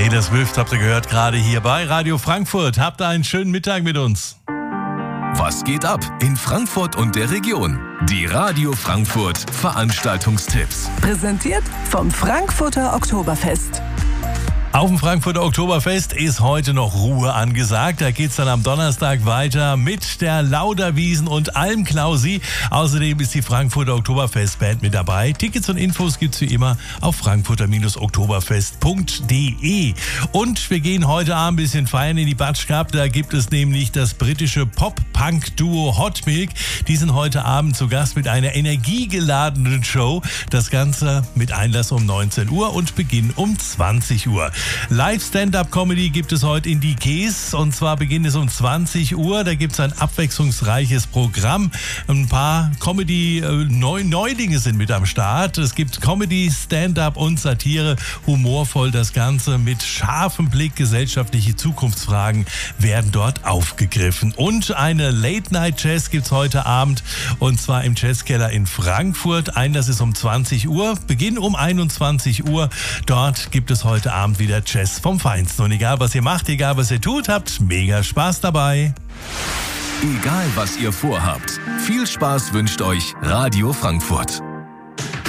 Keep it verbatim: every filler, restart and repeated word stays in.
Taylor Swift habt ihr gehört, gerade hier bei Radio Frankfurt. Habt einen schönen Mittag mit uns. Was geht ab in Frankfurt und der Region? Die Radio Frankfurt Veranstaltungstipps. Präsentiert vom Frankfurter Oktoberfest. Auf dem Frankfurter Oktoberfest ist heute noch Ruhe angesagt. Da geht's dann am Donnerstag weiter mit der Lauderwiesen und Almklausi. Außerdem ist die Frankfurter Oktoberfestband mit dabei. Tickets und Infos gibt's wie immer auf frankfurter oktoberfest punkt de. Und wir gehen heute Abend ein bisschen feiern in die Batsch Cup. Da gibt es nämlich das britische Pop-Punk-Duo Hot Milk. Die sind heute Abend zu Gast mit einer energiegeladenen Show. Das Ganze mit Einlass um neunzehn Uhr und Beginn um zwanzig Uhr. Live-Stand-Up-Comedy gibt es heute in die Käs und zwar beginnt es um zwanzig Uhr. Da gibt es ein abwechslungsreiches Programm. Ein paar Comedy-Neulinge sind mit am Start. Es gibt Comedy, Stand-Up und Satire. Humorvoll das Ganze mit scharfem Blick. Gesellschaftliche Zukunftsfragen werden dort aufgegriffen. Und eine Late-Night-Jazz gibt es heute Abend und zwar im Jazzkeller in Frankfurt. Einlass ist um zwanzig Uhr, Beginn um einundzwanzig Uhr. Dort gibt es heute Abend wieder Jazz vom Feinsten. Und egal, was ihr macht, egal, was ihr tut, habt mega Spaß dabei. Egal, was ihr vorhabt, viel Spaß wünscht euch Radio Frankfurt.